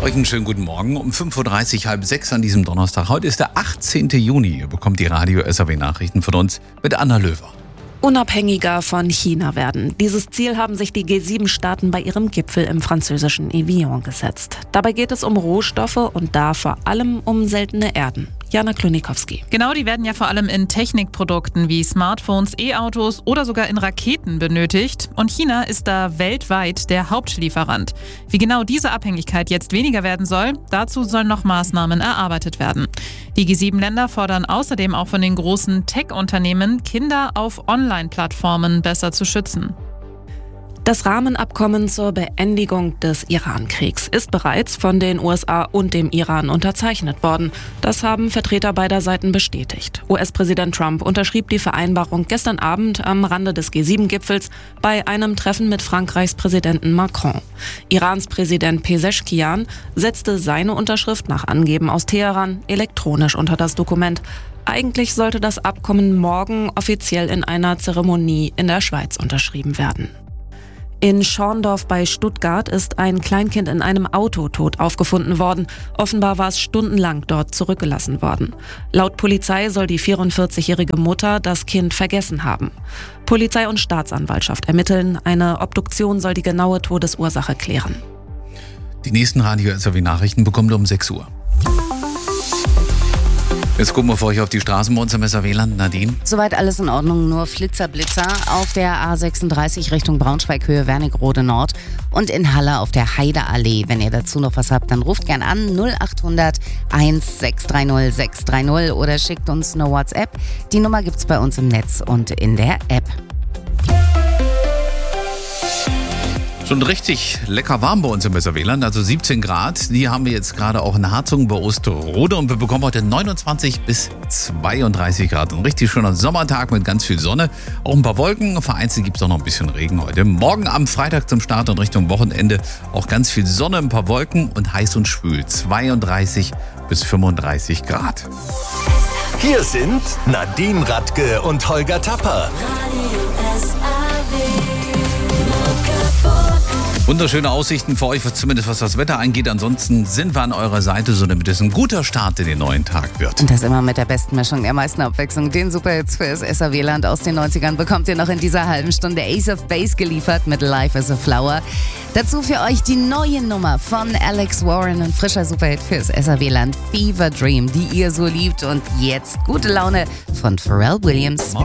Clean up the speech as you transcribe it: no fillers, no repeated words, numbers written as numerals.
Euch einen schönen guten Morgen um 5.30 Uhr, halb sechs an diesem Donnerstag. Heute ist der 18. Juni. Ihr bekommt die Radio-SAW-Nachrichten von uns mit Anna Löwer. Unabhängiger von China werden. Dieses Ziel haben sich die G7-Staaten bei ihrem Gipfel im französischen Evian gesetzt. Dabei geht es um Rohstoffe und da vor allem um seltene Erden. Jana Klonikowski. Genau, die werden ja vor allem in Technikprodukten wie Smartphones, E-Autos oder sogar in Raketen benötigt. Und China ist da weltweit der Hauptlieferant. Wie genau diese Abhängigkeit jetzt weniger werden soll, dazu sollen noch Maßnahmen erarbeitet werden. Die G7-Länder fordern außerdem auch von den großen Tech-Unternehmen, Kinder auf Online-Plattformen besser zu schützen. Das Rahmenabkommen zur Beendigung des Iran-Kriegs ist bereits von den USA und dem Iran unterzeichnet worden. Das haben Vertreter beider Seiten bestätigt. US-Präsident Trump unterschrieb die Vereinbarung gestern Abend am Rande des G7-Gipfels bei einem Treffen mit Frankreichs Präsidenten Macron. Irans Präsident Pezeshkian setzte seine Unterschrift nach Angeben aus Teheran elektronisch unter das Dokument. Eigentlich sollte das Abkommen morgen offiziell in einer Zeremonie in der Schweiz unterschrieben werden. In Schorndorf bei Stuttgart ist ein Kleinkind in einem Auto tot aufgefunden worden. Offenbar war es stundenlang dort zurückgelassen worden. Laut Polizei soll die 44-jährige Mutter das Kind vergessen haben. Polizei und Staatsanwaltschaft ermitteln. Eine Obduktion soll die genaue Todesursache klären. Die nächsten Radio-SAW-Nachrichten bekommt ihr um 6 Uhr. Jetzt gucken wir für euch auf die Straßen bei uns im SAW-Land. Nadine? Soweit alles in Ordnung, nur Flitzer-Blitzer auf der A36 Richtung Braunschweig-Höhe Wernigerode Nord und in Halle auf der Heideallee. Wenn ihr dazu noch was habt, dann ruft gern an 0800 1630 630 oder schickt uns eine WhatsApp. Die Nummer gibt's bei uns im Netz und in der App. Schon richtig lecker warm bei uns im SAW-Land, also 17 Grad. Die haben wir jetzt gerade auch in Harzungen bei Osterode und wir bekommen heute 29 bis 32 Grad. Ein richtig schöner Sommertag mit ganz viel Sonne. Auch ein paar Wolken, vereinzelt gibt es auch noch ein bisschen Regen heute. Morgen am Freitag zum Start und Richtung Wochenende auch ganz viel Sonne, ein paar Wolken und heiß und schwül. 32 bis 35 Grad. Hier sind Nadine Radke und Holger Tapper. Wunderschöne Aussichten für euch, zumindest was das Wetter angeht. Ansonsten sind wir an eurer Seite, so damit es ein guter Start in den neuen Tag wird. Und das immer mit der besten Mischung, der meisten Abwechslung. Den Superhits für das SAW-Land aus den 90ern bekommt ihr noch in dieser halben Stunde Ace of Base geliefert mit Life is a Flower. Dazu für euch die neue Nummer von Alex Warren, ein frischer Superhit für das SAW-Land, Fever Dream, die ihr so liebt. Und jetzt gute Laune von Pharrell Williams.